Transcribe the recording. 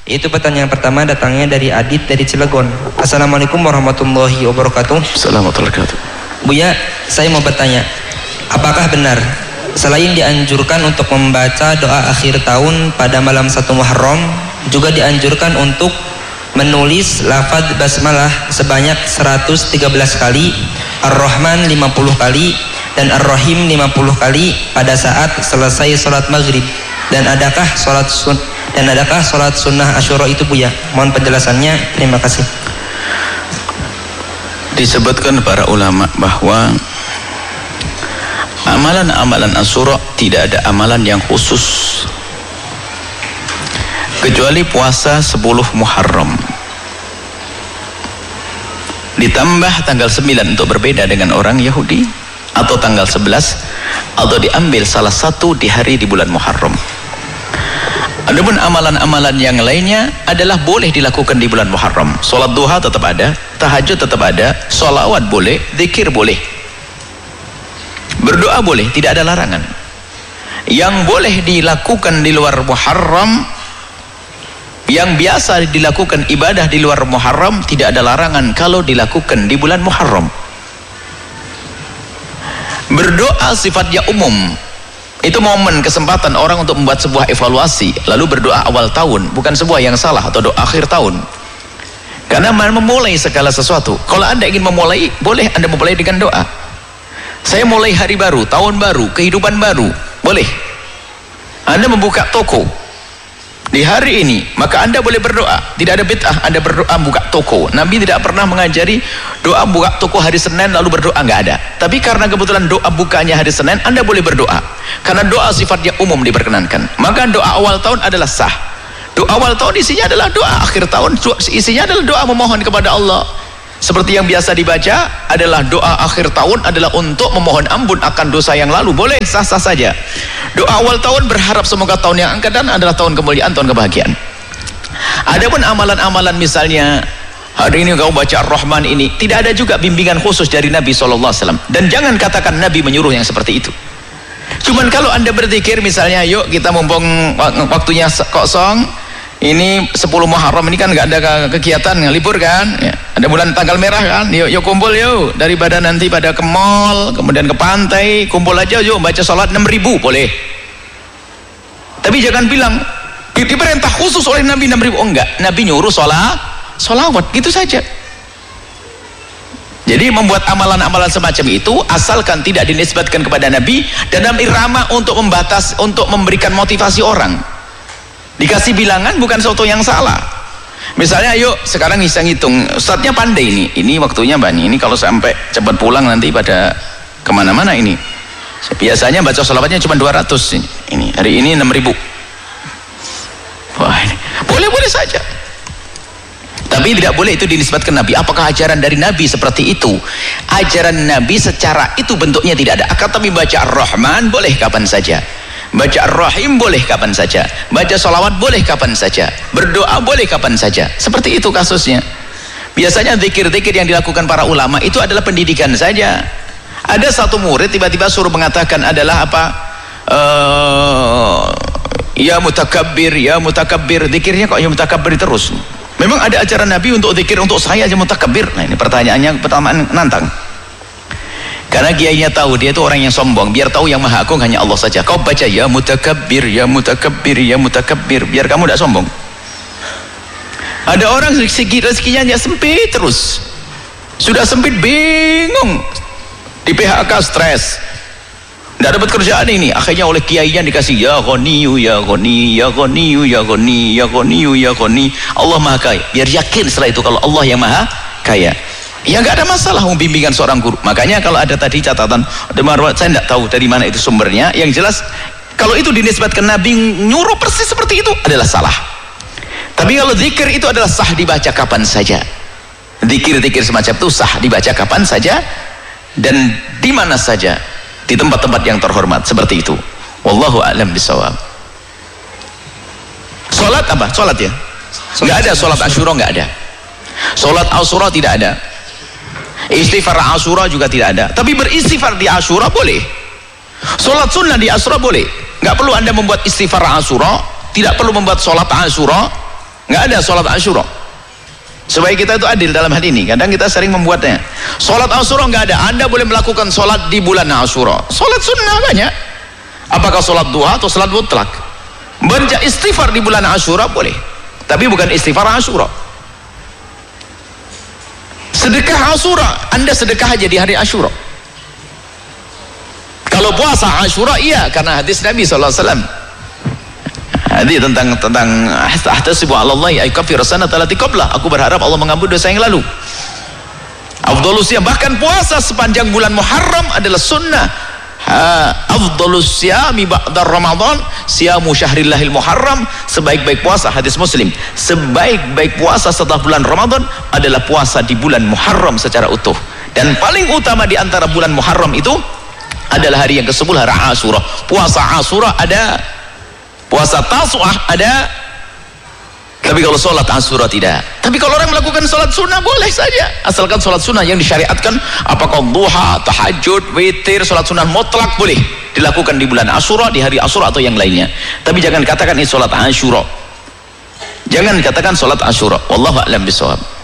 Yaitu pertanyaan pertama datangnya dari Adit dari Cilegon. Assalamualaikum warahmatullahi wabarakatuh. Assalamualaikum warahmatullahi wabarakatuh. Buya, saya mau bertanya, apakah benar selain dianjurkan untuk membaca doa akhir tahun pada malam 1 Muharram, juga dianjurkan untuk menulis lafaz basmalah sebanyak 113 kali, Ar-Rahman 50 kali, dan Ar-Rahim 50 kali pada saat selesai sholat maghrib? Dan adakah sholat sunnah Asyura itu, Buya? Mohon penjelasannya, terima kasih. Disebutkan para ulama bahwa amalan-amalan Asyura tidak ada amalan yang khusus kecuali puasa 10 Muharram ditambah tanggal 9 untuk berbeda dengan orang Yahudi, atau tanggal 11, atau diambil salah satu di hari di bulan Muharram. Adapun amalan-amalan yang lainnya adalah boleh dilakukan di bulan Muharram. Salat duha tetap ada, tahajud tetap ada, sholawat boleh, zikir boleh, berdoa boleh, tidak ada larangan. Yang boleh dilakukan di luar Muharram, yang biasa dilakukan ibadah di luar Muharram, tidak ada larangan kalau dilakukan di bulan Muharram. Berdoa sifatnya umum. Itu momen kesempatan orang untuk membuat sebuah evaluasi, lalu berdoa awal tahun, bukan sebuah yang salah, atau doa akhir tahun. Karena memulai segala sesuatu. Kalau Anda ingin memulai, boleh Anda memulai dengan doa. Saya mulai hari baru, tahun baru, kehidupan baru, boleh. Anda membuka toko di hari ini, maka Anda boleh berdoa. Tidak ada bid'ah Anda berdoa buka toko. Nabi tidak pernah mengajari doa buka toko hari Senin lalu berdoa, nggak ada. Tapi karena kebetulan doa bukanya hari Senin, Anda boleh berdoa. Karena doa sifatnya umum diperkenankan. Maka doa awal tahun adalah sah. Doa awal tahun isinya adalah doa, akhir tahun isinya adalah doa memohon kepada Allah. Seperti yang biasa dibaca adalah doa akhir tahun adalah untuk memohon ampun akan dosa yang lalu, boleh, sah-sah saja. Doa awal tahun berharap semoga tahun yang akan datang adalah tahun kemuliaan, tahun kebahagiaan. Adapun amalan-amalan misalnya hari ini kau baca Ar-Rahman ini, tidak ada juga bimbingan khusus dari Nabi SAW. Dan jangan katakan Nabi menyuruh yang seperti itu. Cuman kalau Anda berzikir misalnya, yuk kita mumpung waktunya kosong, ini 10 Muharram ini kan nggak ada kegiatan, libur kan ya, ada bulan tanggal merah kan, yuk kumpul yuk, daripada nanti pada ke mall kemudian ke pantai, kumpul aja yuk baca sholat 6.000, boleh. Tapi jangan bilang diperintah khusus oleh Nabi 6.000. Oh enggak, Nabi nyuruh sholawat gitu saja. Jadi membuat amalan-amalan semacam itu asalkan tidak dinisbatkan kepada Nabi dan dalam irama untuk memberikan motivasi orang. Dikasih bilangan bukan sesuatu yang salah. Misalnya yuk sekarang bisa ngitung, ustadznya pandai ini waktunya Bani, ini kalau sampai cepat pulang nanti pada kemana-mana ini. Biasanya baca sholawatnya cuma 200, ini hari ini 6.000. Wah, ini boleh-boleh saja. Tapi tidak boleh itu dinisbatkan Nabi. Apakah ajaran dari Nabi seperti itu? Ajaran Nabi secara itu bentuknya tidak ada. Akan tapi baca Ar-Rahman boleh kapan saja. Baca Ar-Rahim boleh kapan saja, baca sholawat boleh kapan saja, berdoa boleh kapan saja. Seperti itu kasusnya. Biasanya zikir-zikir yang dilakukan para ulama itu adalah pendidikan saja. Ada satu murid tiba-tiba suruh mengatakan adalah apa, ya mutakabbir, ya mutakabbir. Zikirnya kok ya mutakabbir terus. Memang ada ajaran Nabi untuk zikir untuk saya aja mutakabbir? Nah ini pertanyaannya pertama nantang. Karena kiainya tahu dia itu orang yang sombong, biar tahu yang maha agung hanya Allah saja. Kau baca ya mutakabbir, ya mutakabbir, ya mutakabbir, biar kamu tidak sombong. Ada orang rezekinya sempit terus, sudah sempit bingung, di PHK stres, tidak dapat kerjaan ini, akhirnya oleh kiainya dikasih ya ghaniyu, ya ghani, ya ghaniyu, ya ghani, ya ghaniyu, ya ghani, Allah maha kaya. Biar yakin setelah itu kalau Allah yang maha kaya. Ya nggak ada masalah bimbingan seorang guru. Makanya kalau ada tadi catatan saya tidak tahu dari mana itu sumbernya. Yang jelas kalau itu dinisbatkan Nabi nyuruh persis seperti itu adalah salah. Tapi kalau zikir itu adalah sah dibaca kapan saja. Zikir-zikir semacam itu sah dibaca kapan saja dan di mana saja, di tempat-tempat yang terhormat seperti itu. Wallahu a'lam bishawab. Salat apa? Salat ya? Nggak ada salat Asyura, nggak ada. Salat Asyura tidak ada. Istighfar Asyura juga tidak ada. Tapi beristighfar di Asyura boleh. Salat sunnah di Asyura boleh. Nggak perlu Anda membuat istighfar Asyura, tidak perlu membuat salat Asyura, nggak ada sholat Asyura. Supaya kita itu adil dalam hal ini, kadang kita sering membuatnya. Sholat Asyura nggak ada. Anda boleh melakukan sholat di bulan Asyura. Sholat sunnah banyak. Apakah sholat duha atau sholat mutlak? Baca istighfar di bulan Asyura boleh, tapi bukan istighfar Asyura. Sedekah Asyura, Anda sedekah aja di hari Asyura. Kalau puasa Asyura iya, karena hadis Nabi SAW. Hadis tentang ahtasibu 'ala Allah ay kafir sanata allati qabla. Aku berharap Allah mengampuni dosa yang lalu. Afdhalus siyam, bahkan puasa sepanjang bulan Muharram adalah sunnah. Afdhalus siyami ba'da Ramadan siyamu syahrillahil Muharram. Sebaik-baik puasa, hadis Muslim, sebaik-baik puasa setelah bulan Ramadan adalah puasa di bulan Muharram secara utuh. Dan paling utama di antara bulan Muharram itu adalah hari yang ke-10, hari Asyura. Puasa Asyura ada, puasa Tasu'ah ada, tapi kalau sholat Asyura tidak. Tapi kalau orang melakukan sholat sunnah boleh saja, asalkan sholat sunnah yang disyariatkan, apakah duha, tahajud, witir, sholat sunnah mutlak boleh dilakukan di bulan Asyura, di hari Asyura atau yang lainnya. Tapi jangan katakan ini sholat Asyura, jangan katakan sholat Asyura. Wallahu a'lam bishawab.